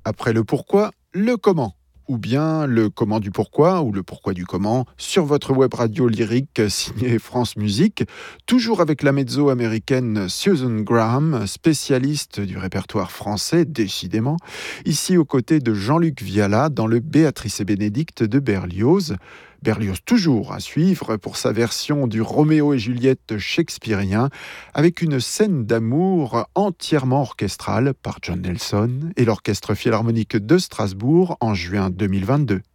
Après le pourquoi, le comment. Ou bien le comment du pourquoi ou le pourquoi du comment sur votre web radio lyrique signée France Musique, toujours avec la mezzo américaine Susan Graham, spécialiste du répertoire français, décidément, ici aux côtés de Jean-Luc Viala dans le Béatrice et Bénédicte de Berlioz. Berlioz toujours à suivre pour sa version du Roméo et Juliette shakespearien, avec une scène d'amour entièrement orchestrale par John Nelson et l'Orchestre Philharmonique de Strasbourg en juin 2022.